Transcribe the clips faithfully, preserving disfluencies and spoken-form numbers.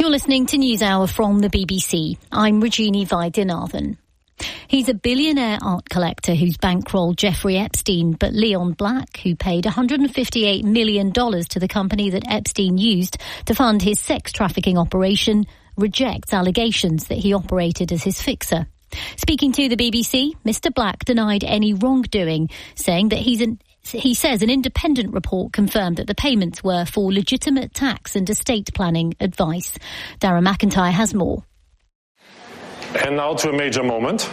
You're listening to NewsHour from the B B C. I'm Regina Vaidyanathan. He's a billionaire art collector who's bankrolled Jeffrey Epstein, but Leon Black, who paid one hundred fifty-eight million dollars to the company that Epstein used to fund his sex trafficking operation, rejects allegations that he operated as his fixer. Speaking to the B B C, Mister Black denied any wrongdoing, saying that he's an He says an independent report confirmed that the payments were for legitimate tax and estate planning advice. Darragh McIntyre has more. And now to a major moment.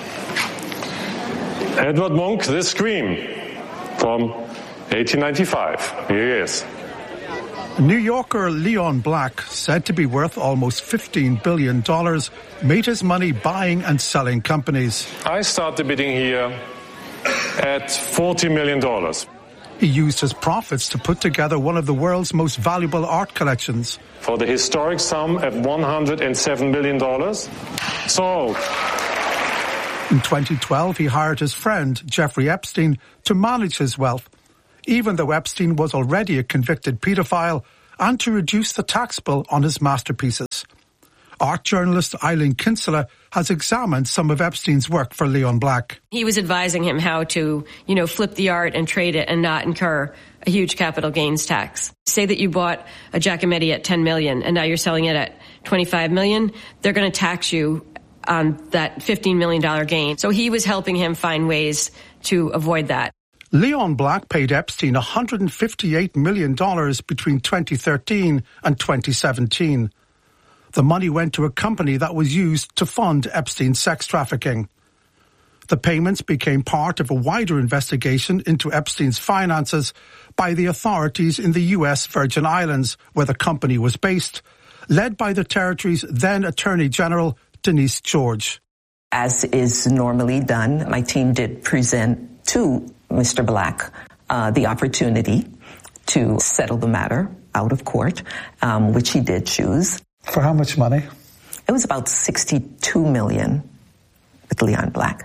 Edward Munch, The Scream, from eighteen ninety-five. Here he is. New Yorker Leon Black, said to be worth almost fifteen billion dollars, made his money buying and selling companies. I started bidding here at forty million dollars. He used his profits to put together one of the world's most valuable art collections. For the historic sum of one hundred seven million dollars. So, in twenty twelve, he hired his friend, Jeffrey Epstein, to manage his wealth, even though Epstein was already a convicted paedophile, and to reduce the tax bill on his masterpieces. Art journalist Eileen Kinsella has examined some of Epstein's work for Leon Black. He was advising him how to, you know, flip the art and trade it and not incur a huge capital gains tax. Say that you bought a Giacometti at ten million dollars and now you're selling it at twenty-five million dollars. They're going to tax you on that fifteen million dollars gain. So he was helping him find ways to avoid that. Leon Black paid Epstein one hundred fifty-eight million dollars between twenty thirteen and twenty seventeen. The money went to a company that was used to fund Epstein's sex trafficking. The payments became part of a wider investigation into Epstein's finances by the authorities in the U S Virgin Islands, where the company was based, led by the territory's then Attorney General, Denise George. As is normally done, my team did present to Mister Black uh, the opportunity to settle the matter out of court, um, which he did choose. For how much money? It was about sixty-two million dollars with Leon Black.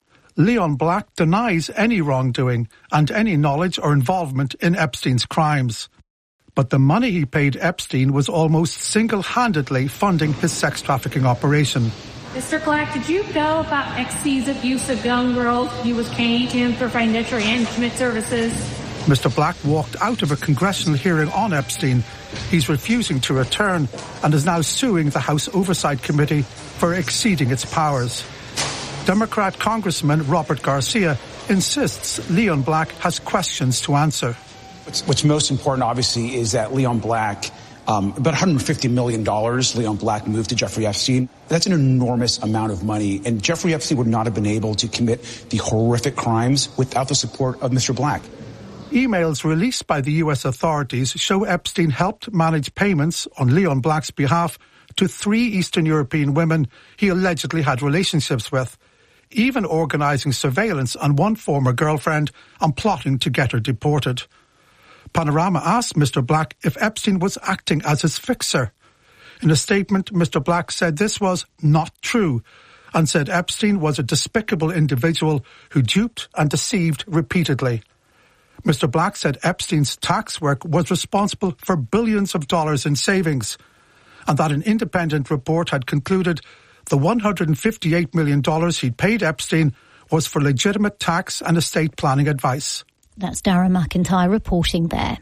Leon Black denies any wrongdoing and any knowledge or involvement in Epstein's crimes. But the money he paid Epstein was almost single-handedly funding his sex trafficking operation. Mister Black, did you know about X C's abuse of young girls? He was paying him for financial and intimate services. Mister Black walked out of a congressional hearing on Epstein. He's refusing to return and is now suing the House Oversight Committee for exceeding its powers. Democrat Congressman Robert Garcia insists Leon Black has questions to answer. What's, what's most important, obviously, is that Leon Black, um, about one hundred fifty million dollars Leon Black moved to Jeffrey Epstein. That's an enormous amount of money, and Jeffrey Epstein would not have been able to commit the horrific crimes without the support of Mister Black. Emails released by the U S authorities show Epstein helped manage payments on Leon Black's behalf to three Eastern European women he allegedly had relationships with, even organising surveillance on one former girlfriend and plotting to get her deported. Panorama asked Mister Black if Epstein was acting as his fixer. In a statement, Mister Black said this was not true and said Epstein was a despicable individual who duped and deceived repeatedly. Mister Black said Epstein's tax work was responsible for billions of dollars in savings and that an independent report had concluded the one hundred fifty-eight million dollars he'd paid Epstein was for legitimate tax and estate planning advice. That's Darragh McIntyre reporting there.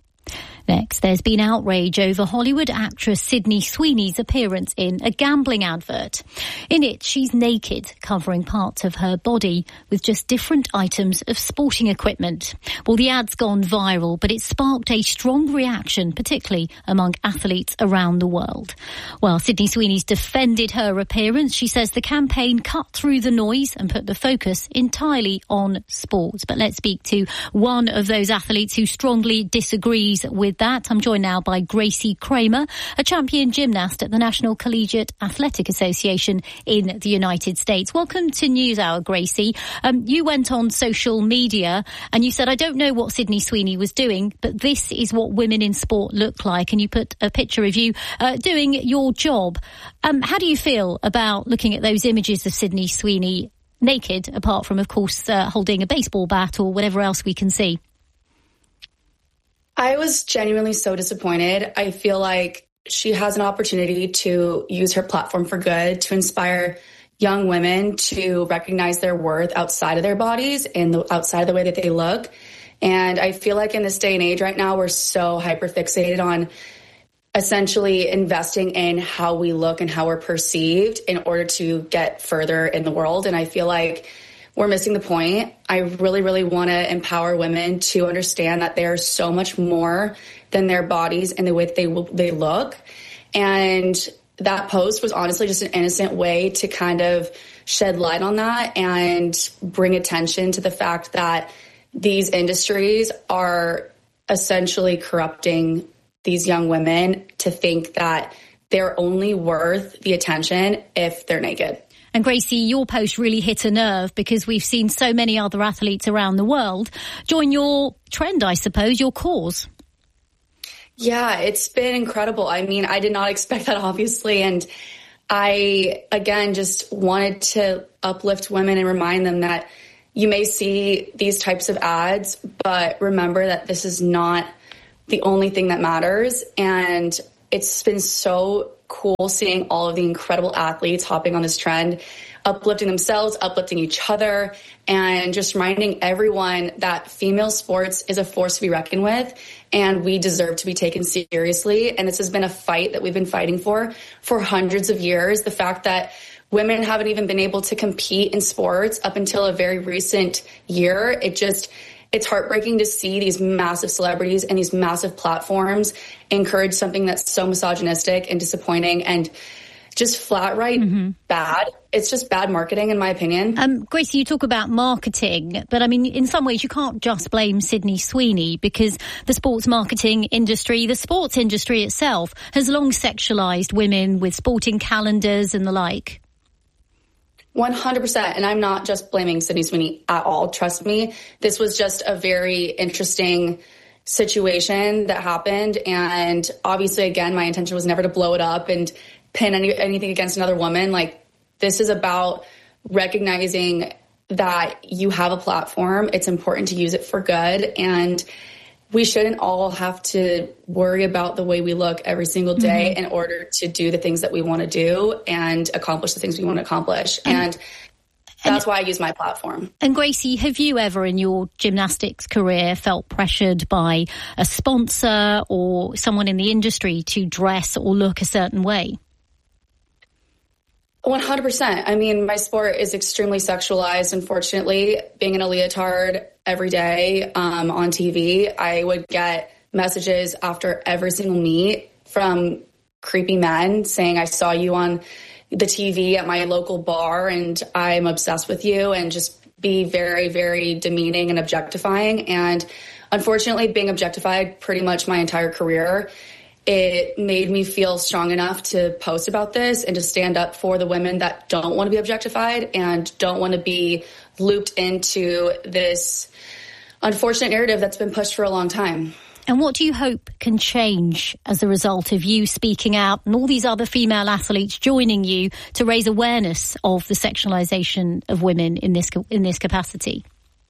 Next, there's been outrage over Hollywood actress Sydney Sweeney's appearance in a gambling advert. In it, she's naked, covering parts of her body with just different items of sporting equipment. Well, the ad's gone viral, but it sparked a strong reaction, particularly among athletes around the world. While Sydney Sweeney's defended her appearance, she says the campaign cut through the noise and put the focus entirely on sports. But let's speak to one of those athletes who strongly disagrees with that. I'm joined now by Gracie Kramer, a champion gymnast at the National Collegiate Athletic Association in the United States. Welcome to NewsHour, Gracie. Um, you went on social media and you said, I don't know what Sydney Sweeney was doing, but this is what women in sport look like. And you put a picture of you uh, doing your job. Um, how do you feel about looking at those images of Sydney Sweeney naked, apart from, of course, uh, holding a baseball bat or whatever else we can see? I was genuinely so disappointed. I feel like she has an opportunity to use her platform for good, to inspire young women to recognize their worth outside of their bodies and the, outside of the way that they look. And I feel like in this day and age right now, we're so hyper fixated on essentially investing in how we look and how we're perceived in order to get further in the world. And I feel like we're missing the point. I really, really want to empower women to understand that they are so much more than their bodies and the way that they they look. And that post was honestly just an innocent way to kind of shed light on that and bring attention to the fact that these industries are essentially corrupting these young women to think that they're only worth the attention if they're naked. And Gracie, your post really hit a nerve because we've seen so many other athletes around the world join your trend, I suppose, your cause. Yeah, it's been incredible. I mean, I did not expect that, obviously. And I, again, just wanted to uplift women and remind them that you may see these types of ads, but remember that this is not the only thing that matters. And it's been so cool seeing all of the incredible athletes hopping on this trend, uplifting themselves, uplifting each other, and just reminding everyone that female sports is a force to be reckoned with, and we deserve to be taken seriously. And this has been a fight that we've been fighting for for hundreds of years. The fact that women haven't even been able to compete in sports up until a very recent year, it just... it's heartbreaking to see these massive celebrities and these massive platforms encourage something that's so misogynistic and disappointing and just flat right mm-hmm. bad. It's just bad marketing, in my opinion. Um, Gracie, you talk about marketing, but I mean, in some ways you can't just blame Sydney Sweeney because the sports marketing industry, the sports industry itself, has long sexualized women with sporting calendars and the like. one hundred percent. And I'm not just blaming Sydney Sweeney at all. Trust me. This was just a very interesting situation that happened. And obviously, again, my intention was never to blow it up and pin any, anything against another woman. Like, this is about recognizing that you have a platform. It's important to use it for good. And we shouldn't all have to worry about the way we look every single day mm-hmm. in order to do the things that we want to do and accomplish the things we want to accomplish. And, and that's and, why I use my platform. And Gracie, have you ever in your gymnastics career felt pressured by a sponsor or someone in the industry to dress or look a certain way? one hundred percent. I mean, my sport is extremely sexualized, unfortunately. Being in a leotard every day um, on T V, I would get messages after every single meet from creepy men saying, I saw you on the T V at my local bar and I'm obsessed with you, and just be very, very demeaning and objectifying. And unfortunately, being objectified pretty much my entire career, it made me feel strong enough to post about this and to stand up for the women that don't want to be objectified and don't want to be looped into this unfortunate narrative that's been pushed for a long time. And what do you hope can change as a result of you speaking out and all these other female athletes joining you to raise awareness of the sexualization of women in this in this capacity?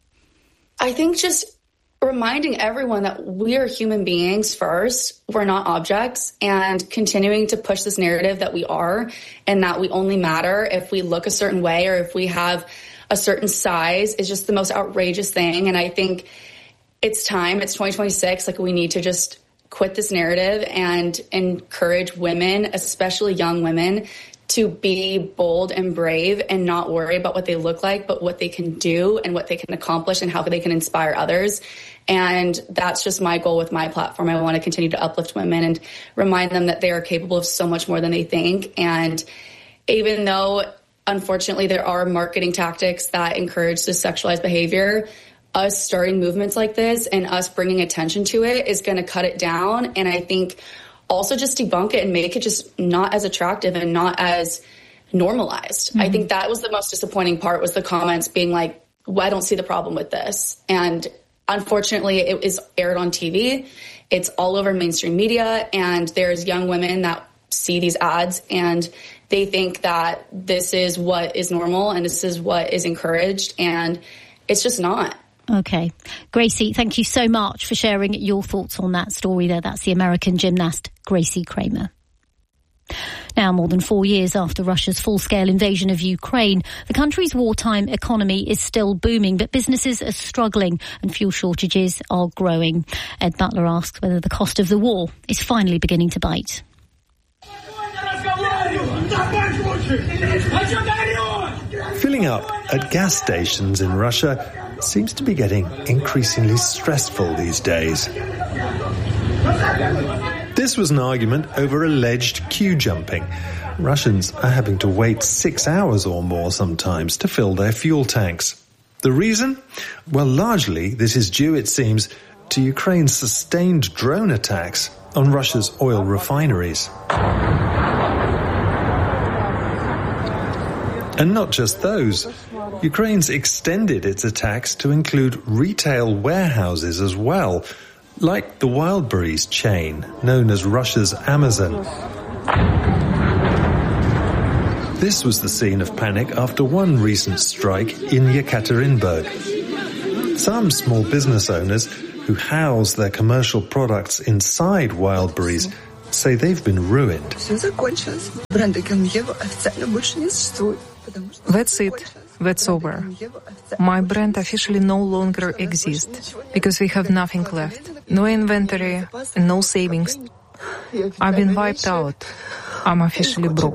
I think just reminding everyone that we are human beings first. We're not objects, and continuing to push this narrative that we are and that we only matter if we look a certain way or if we have a certain size is just the most outrageous thing. And I think it's time. It's twenty twenty-six. Like, we need to just quit this narrative and encourage women, especially young women, to be bold and brave and not worry about what they look like, but what they can do and what they can accomplish and how they can inspire others. And that's just my goal with my platform. I want to continue to uplift women and remind them that they are capable of so much more than they think. And even though, unfortunately, there are marketing tactics that encourage this sexualized behavior, us starting movements like this and us bringing attention to it is going to cut it down. And I think also just debunk it and make it just not as attractive and not as normalized. Mm-hmm. I think that was the most disappointing part, was the comments being like, well, I don't see the problem with this. And unfortunately, it is aired on T V. It's all over mainstream media. And there's young women that see these ads and they think that this is what is normal and this is what is encouraged. And it's just not. Okay. Gracie, thank you so much for sharing your thoughts on that story there. That's the American gymnast, Gracie Kramer. Now, more than four years after Russia's full-scale invasion of Ukraine, the country's wartime economy is still booming, but businesses are struggling and fuel shortages are growing. Ed Butler asks whether the cost of the war is finally beginning to bite. Filling up at gas stations in Russia seems to be getting increasingly stressful these days. This was an argument over alleged queue jumping. Russians are having to wait six hours or more sometimes to fill their fuel tanks. The reason? Well, largely this is due, it seems, to Ukraine's sustained drone attacks on Russia's oil refineries. And not just those. Ukraine's extended its attacks to include retail warehouses as well, like the Wildberries chain, known as Russia's Amazon. This was the scene of panic after one recent strike in Yekaterinburg. Some small business owners who house their commercial products inside Wildberries say they've been ruined. That's it. That's over. My brand officially no longer exists because we have nothing left. No inventory and no savings. I've been wiped out. I'm officially broke.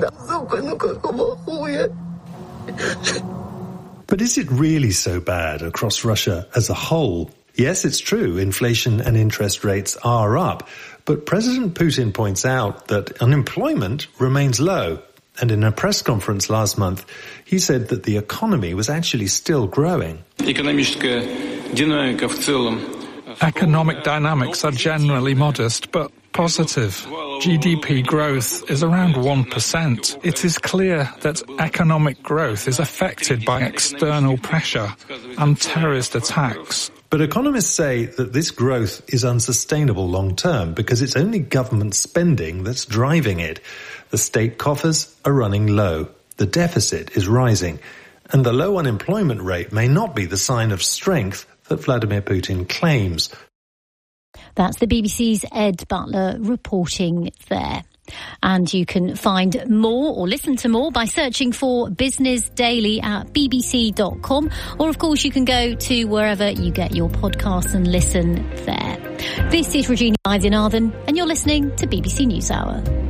But is it really so bad across Russia as a whole? Yes, it's true, inflation and interest rates are up, but President Putin points out that unemployment remains low. And in a press conference last month, he said that the economy was actually still growing. Economic dynamics are generally modest, but positive. G D P growth is around one percent. It is clear that economic growth is affected by external pressure and terrorist attacks. But economists say that this growth is unsustainable long term because it's only government spending that's driving it. The state coffers are running low, the deficit is rising, and the low unemployment rate may not be the sign of strength that Vladimir Putin claims. That's the B B C's Ed Butler reporting there. And you can find more or listen to more by searching for Business Daily at b b c dot com. Or, of course, you can go to wherever you get your podcasts and listen there. This is Regina Ivanathan, and you're listening to B B C NewsHour.